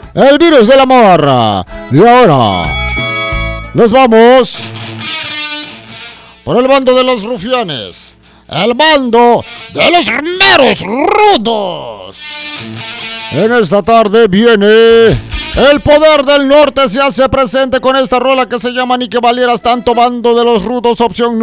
el virus del amor. Y ahora nos vamos por el bando de los rufianes, el bando de los meros rudos. En esta tarde viene el poder del norte, se hace presente con esta rola que se llama Ni que valieras tanto, bando de los rudos, opción